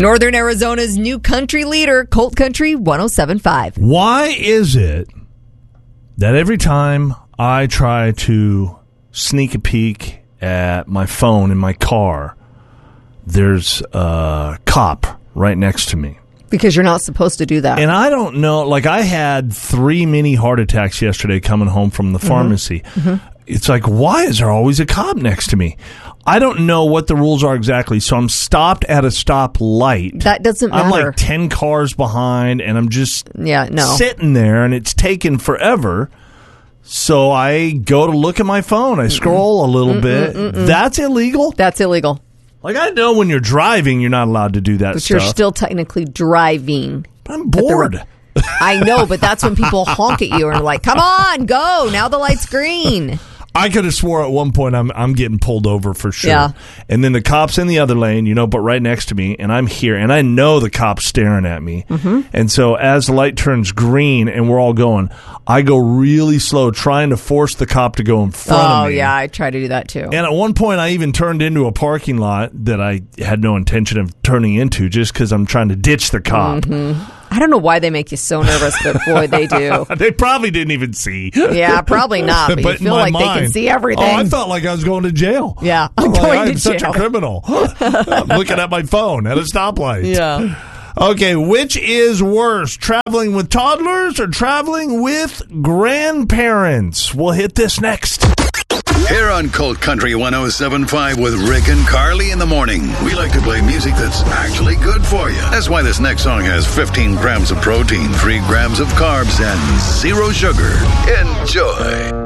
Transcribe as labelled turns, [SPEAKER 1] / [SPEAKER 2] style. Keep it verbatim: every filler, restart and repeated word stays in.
[SPEAKER 1] Northern Arizona's new country leader, Colt Country one oh seven point five.
[SPEAKER 2] Why is it that every time I try to sneak a peek at my phone in my car, there's a cop right next to me?
[SPEAKER 1] Because you're not supposed to do that.
[SPEAKER 2] And I don't know, like I had three mini heart attacks yesterday coming home from the pharmacy. Mm-hmm. Mm-hmm. It's like, why is there always a cop next to me? I don't know what the rules are exactly, so I'm stopped at a stoplight.
[SPEAKER 1] That doesn't matter.
[SPEAKER 2] I'm like ten cars behind, and I'm just
[SPEAKER 1] yeah, no.
[SPEAKER 2] sitting there, and it's taken forever. So I go to look at my phone. I scroll mm-mm. a little mm-mm, bit. Mm-mm. That's illegal?
[SPEAKER 1] That's illegal.
[SPEAKER 2] Like, I know when you're driving, you're not allowed to do that
[SPEAKER 1] but
[SPEAKER 2] stuff.
[SPEAKER 1] But you're still technically driving.
[SPEAKER 2] I'm bored.
[SPEAKER 1] I know, but that's when people honk at you and are like, come on, go. Now the light's green.
[SPEAKER 2] I could have swore at one point I'm I'm getting pulled over for sure.
[SPEAKER 1] Yeah.
[SPEAKER 2] And then the cop's in the other lane, you know, but right next to me, and I'm here, and I know the cop's staring at me. Mm-hmm. And so as the light turns green and we're all going, I go really slow, trying to force the cop to go in front
[SPEAKER 1] oh,
[SPEAKER 2] of me.
[SPEAKER 1] Oh, yeah, I try to do that too.
[SPEAKER 2] And at one point, I even turned into a parking lot that I had no intention of turning into just because I'm trying to ditch the cop.
[SPEAKER 1] Mm-hmm. I don't know why they make you so nervous, but boy, they do.
[SPEAKER 2] They probably didn't even see.
[SPEAKER 1] Yeah, probably not, but, but you feel like mind, they can see everything.
[SPEAKER 2] Oh, I felt like I was going to jail.
[SPEAKER 1] Yeah, I'm,
[SPEAKER 2] I'm
[SPEAKER 1] going
[SPEAKER 2] like,
[SPEAKER 1] to
[SPEAKER 2] I'm
[SPEAKER 1] jail.
[SPEAKER 2] such a criminal. I'm looking at my phone at a stoplight.
[SPEAKER 1] Yeah.
[SPEAKER 2] Okay, which is worse, traveling with toddlers or traveling with grandparents? We'll hit this next.
[SPEAKER 3] Here on Colt Country one oh seven point five with Rick and Carly in the morning. We like to play music that's actually good for you. That's why this next song has fifteen grams of protein, three grams of carbs, and zero sugar. Enjoy.